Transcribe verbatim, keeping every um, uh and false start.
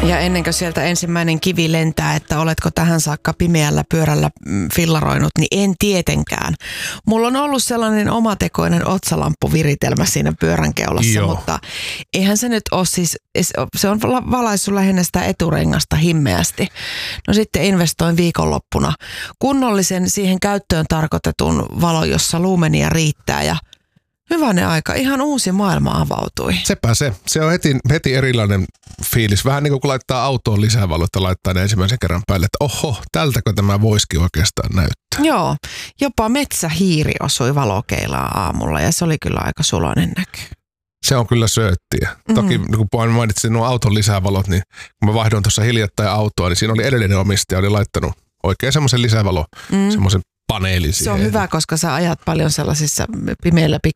Ja ennen kuin sieltä ensimmäinen kivi lentää, että oletko tähän saakka pimeällä pyörällä fillaroinut, niin en tietenkään. Mulla on ollut sellainen omatekoinen otsalamppuviritelmä siinä pyörän keulassa, Joo. mutta eihän se nyt ole siis, se on valaissut lähinnä sitä eturengasta himmeästi. No sitten investoin viikonloppuna kunnollisen siihen käyttöön tarkoitetun valon, jossa luumenia riittää ja hyvänen aika, ihan uusi maailma avautui. Sepä se. Se on heti, heti erilainen fiilis. Vähän niin kuin kun laittaa autoon lisävalot, laittaa ne ensimmäisen kerran päälle, että oho, tältäkö tämä voisikin oikeastaan näyttää. Joo, jopa metsähiiri osui valokeilaan aamulla ja se oli kyllä aika suloinen näky. Se on kyllä sööttiä. Mm-hmm. Toki kun mainitsin nuo auton lisävalot, niin kun mä vaihdoin tuossa hiljattain autoa, niin siinä oli edellinen omistaja, oli laittanut oikein semmoisen lisävalo, mm. semmoisen paneelin siihen. Se on hyvä, koska sä ajat paljon sellaisissa pimeillä